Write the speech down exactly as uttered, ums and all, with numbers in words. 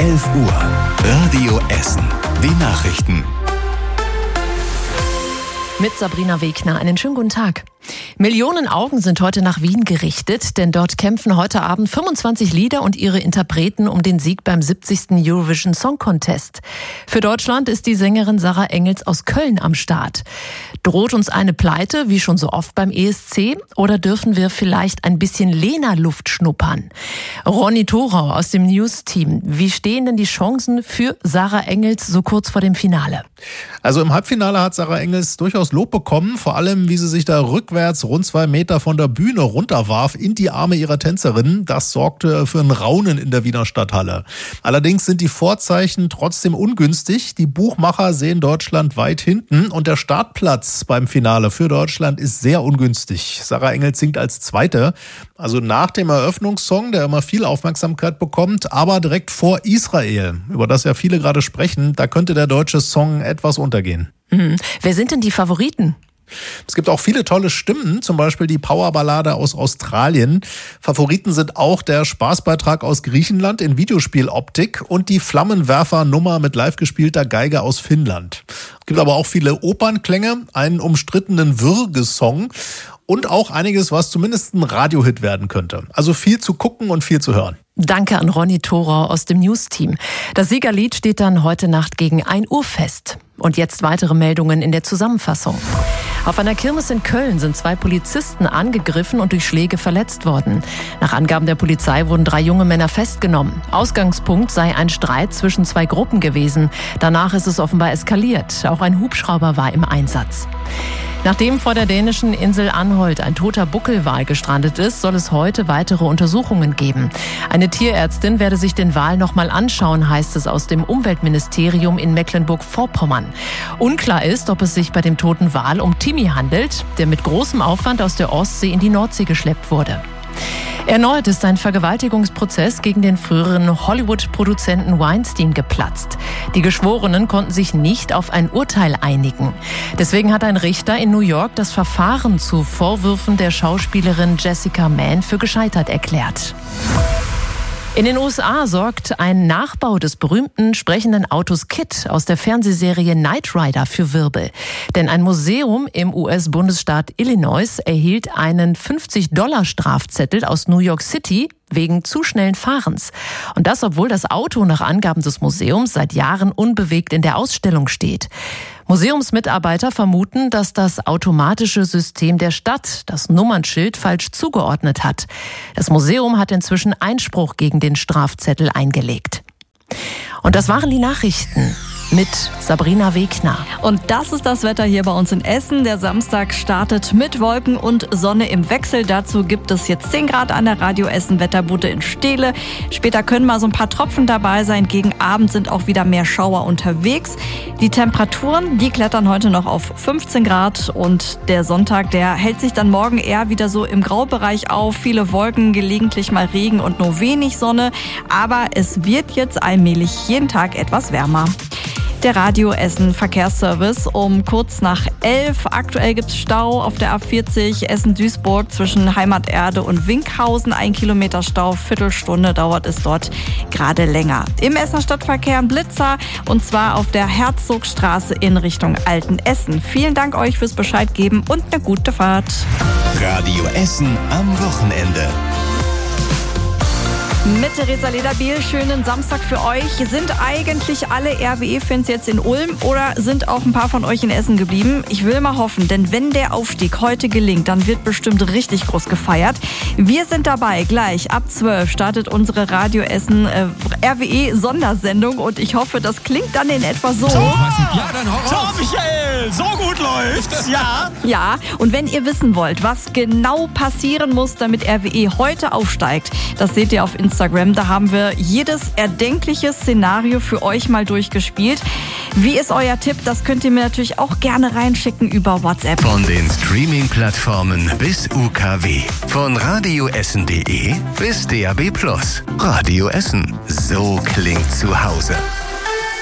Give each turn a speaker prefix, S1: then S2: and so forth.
S1: elf Uhr. Radio Essen. Die Nachrichten.
S2: Mit Sabrina Wegner. Einen schönen guten Tag. Millionen Augen sind heute nach Wien gerichtet, denn dort kämpfen heute Abend fünfundzwanzig Lieder und ihre Interpreten um den Sieg beim siebzigsten Eurovision Song Contest. Für Deutschland ist die Sängerin Sarah Engels aus Köln am Start. Droht uns eine Pleite, wie schon so oft beim E S C, oder dürfen wir vielleicht ein bisschen Lena-Luft schnuppern? Ronny Thorau aus dem News-Team. Wie stehen denn die Chancen für Sarah Engels so kurz vor dem Finale?
S3: Also im Halbfinale hat Sarah Engels durchaus Lob bekommen, vor allem wie sie sich da rückwärts rund zwei Meter von der Bühne runterwarf in die Arme ihrer Tänzerinnen. Das sorgte für ein Raunen in der Wiener Stadthalle. Allerdings sind die Vorzeichen trotzdem ungünstig. Die Buchmacher sehen Deutschland weit hinten und der Startplatz beim Finale für Deutschland ist sehr ungünstig. Sarah Engels singt als Zweite, also nach dem Eröffnungssong, der immer viel Aufmerksamkeit bekommt, aber direkt vor Israel, über das ja viele gerade sprechen. Da könnte der deutsche Song etwas untergehen.
S2: Mhm. Wer sind denn die Favoriten?
S3: Es gibt auch viele tolle Stimmen, zum Beispiel die Powerballade aus Australien. Favoriten sind auch der Spaßbeitrag aus Griechenland in Videospieloptik und die Flammenwerfer-Nummer mit live gespielter Geige aus Finnland. Es gibt aber auch viele Opernklänge, einen umstrittenen Würgesong und auch einiges, was zumindest ein Radiohit werden könnte. Also viel zu gucken und viel zu hören.
S2: Danke an Ronny Thorau aus dem News-Team. Das Siegerlied steht dann heute Nacht gegen ein Uhr fest. Und jetzt weitere Meldungen in der Zusammenfassung. Auf einer Kirmes in Köln sind zwei Polizisten angegriffen und durch Schläge verletzt worden. Nach Angaben der Polizei wurden drei junge Männer festgenommen. Ausgangspunkt sei ein Streit zwischen zwei Gruppen gewesen. Danach ist es offenbar eskaliert. Auch ein Hubschrauber war im Einsatz. Nachdem vor der dänischen Insel Anholt ein toter Buckelwal gestrandet ist, soll es heute weitere Untersuchungen geben. Eine Tierärztin werde sich den Wal noch mal anschauen, heißt es aus dem Umweltministerium in Mecklenburg-Vorpommern. Unklar ist, ob es sich bei dem toten Wal um Timmy handelt, der mit großem Aufwand aus der Ostsee in die Nordsee geschleppt wurde. Erneut ist ein Vergewaltigungsprozess gegen den früheren Hollywood-Produzenten Weinstein geplatzt. Die Geschworenen konnten sich nicht auf ein Urteil einigen. Deswegen hat ein Richter in New York das Verfahren zu Vorwürfen der Schauspielerin Jessica Mann für gescheitert erklärt. In den U S A sorgt ein Nachbau des berühmten sprechenden Autos Kit aus der Fernsehserie Knight Rider für Wirbel. Denn ein Museum im U S-Bundesstaat Illinois erhielt einen fünfzig Dollar Strafzettel aus New York City wegen zu schnellen Fahrens. Und das, obwohl das Auto nach Angaben des Museums seit Jahren unbewegt in der Ausstellung steht. Museumsmitarbeiter vermuten, dass das automatische System der Stadt das Nummernschild falsch zugeordnet hat. Das Museum hat inzwischen Einspruch gegen den Strafzettel eingelegt. Und das waren die Nachrichten mit Sabrina Wegner.
S4: Und das ist das Wetter hier bei uns in Essen. Der Samstag startet mit Wolken und Sonne im Wechsel. Dazu gibt es jetzt zehn Grad an der Radio Essen Wetterbude in Steele. Später können mal so ein paar Tropfen dabei sein. Gegen Abend sind auch wieder mehr Schauer unterwegs. Die Temperaturen, die klettern heute noch auf fünfzehn Grad. Und der Sonntag, der hält sich dann morgen eher wieder so im Graubereich auf. Viele Wolken, gelegentlich mal Regen und nur wenig Sonne. Aber es wird jetzt allmählich jeden Tag etwas wärmer. Der Radio Essen Verkehrsservice um kurz nach elf. Aktuell gibt's Stau auf der A vierzig Essen-Duisburg zwischen Heimaterde und Winkhausen. Ein Kilometer Stau, Viertelstunde dauert es dort gerade länger. Im Essener Stadtverkehr ein Blitzer und zwar auf der Herzogstraße in Richtung Altenessen. Vielen Dank euch fürs Bescheid geben und eine gute Fahrt.
S1: Radio Essen am Wochenende.
S4: Mit Theresa Lederbiel, schönen Samstag für euch. Sind eigentlich alle R W E-Fans jetzt in Ulm oder sind auch ein paar von euch in Essen geblieben? Ich will mal hoffen, denn wenn der Aufstieg heute gelingt, dann wird bestimmt richtig groß gefeiert. Wir sind dabei, gleich ab zwölf startet unsere Radio Essen äh, R W E-Sondersendung und ich hoffe, das klingt dann in etwa so.
S5: Ja, dann hau raus. So, Michael, so gut läuft's, ja.
S4: Ja, und wenn ihr wissen wollt, was genau passieren muss, damit R W E heute aufsteigt, das seht ihr auf Instagram. Instagram. Da haben wir jedes erdenkliche Szenario für euch mal durchgespielt. Wie ist euer Tipp? Das könnt ihr mir natürlich auch gerne reinschicken über WhatsApp.
S1: Von den Streaming-Plattformen bis U K W. Von radioessen punkt de bis D A B plus. Radio Essen. So klingt zu Hause.